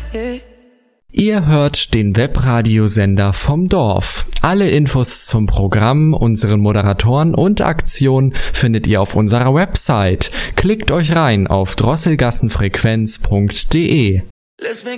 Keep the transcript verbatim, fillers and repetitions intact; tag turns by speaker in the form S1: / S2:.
S1: yeah.
S2: Ihr hört den Webradiosender vom Dorf. Alle Infos zum Programm, unseren Moderatoren und Aktionen findet ihr auf unserer Website. Klickt euch rein auf drosselgassenfrequenz punkt de.
S1: Let's make